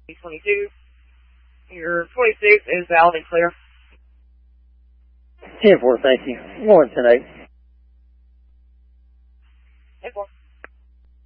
22. Your 26 is valid and clear. 10-4, thank you. 1 tonight.